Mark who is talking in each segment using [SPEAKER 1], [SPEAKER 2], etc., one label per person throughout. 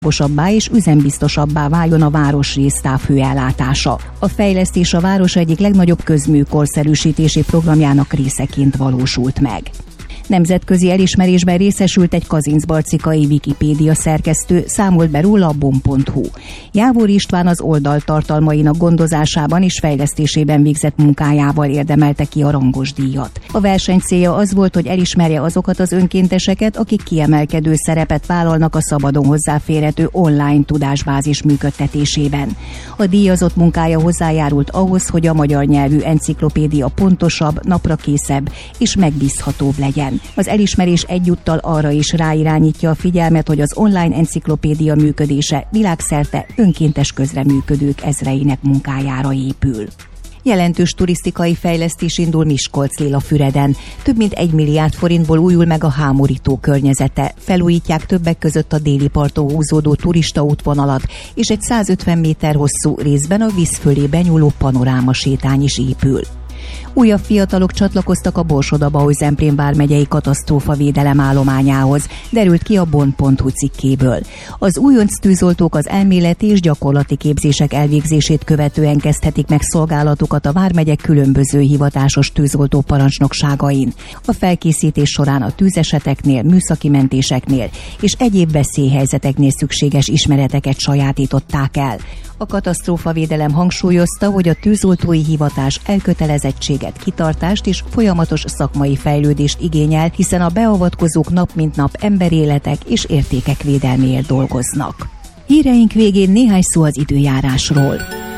[SPEAKER 1] és üzembiztosabbá váljon a városrész távhőellátása. A fejlesztés a város egyik legnagyobb közmű korszerűsítési programjának részeként valósult meg. Nemzetközi elismerésben részesült egy kazincbarcikai Wikipédia szerkesztő, számolt be róla a bon.hu. Jávor István az oldal tartalmainak gondozásában és fejlesztésében végzett munkájával érdemelte ki a rangos díjat. A verseny célja az volt, hogy elismerje azokat az önkénteseket, akik kiemelkedő szerepet vállalnak a szabadon hozzáférhető online tudásbázis működtetésében. A díjazott munkája hozzájárult ahhoz, hogy a magyar nyelvű enciklopédia pontosabb, naprakészebb és megbízhatóbb legyen. Az elismerés egyúttal arra is ráirányítja a figyelmet, hogy az online enciklopédia működése világszerte önkéntes közreműködők ezreinek munkájára épül. Jelentős turisztikai fejlesztés indul Miskolc-Lélafüreden. Több mint 1 milliárd forintból újul meg a hámorító környezete. Felújítják többek között a déli parton húzódó turistaútvonalat, és egy 150 méter hosszú, részben a víz fölé benyúló panorámasétány is épül. Újabb fiatalok csatlakoztak a Borsod-Abaúj-Zemplén vármegyei katasztrófavédelem állományához, derült ki a bon.hu cikkéből. Az újonc tűzoltók az elméleti és gyakorlati képzések elvégzését követően kezdhetik meg szolgálatukat a vármegyek különböző hivatásos tűzoltó parancsnokságain. A felkészítés során a tűzeseteknél, műszaki mentéseknél és egyéb veszélyhelyzeteknél szükséges ismereteket sajátították el. A katasztrófavédelem hangsúlyozta, hogy a tűzoltói hivatás elkötelezettséget, kitartást és folyamatos szakmai fejlődést igényel, hiszen a beavatkozók nap mint nap emberéletek és értékek védelméért dolgoznak. Híreink végén néhány szó az időjárásról.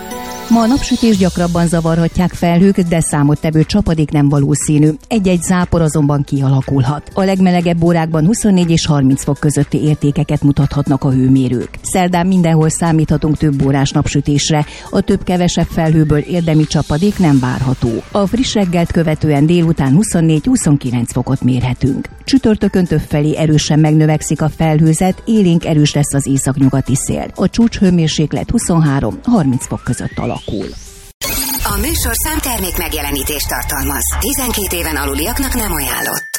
[SPEAKER 1] Ma a napsütés gyakrabban zavarhatják felhők, de számottevő csapadék nem valószínű. Egy-egy zápor azonban kialakulhat. A legmelegebb órákban 24 és 30 fok közötti értékeket mutathatnak a hőmérők. Szerdán mindenhol számíthatunk több órás napsütésre. A több-kevesebb felhőből érdemi csapadék nem várható. A friss reggelt követően délután 24-29 fokot mérhetünk. Csütörtökön többfelé erősen megnövekszik a felhőzet, élénk erős lesz az északnyugati szél. A csúcshőmérséklet 23-30 fok között alakul.
[SPEAKER 2] A műsorszám termék megjelenítést tartalmaz. 12 éven aluliaknak nem ajánlott.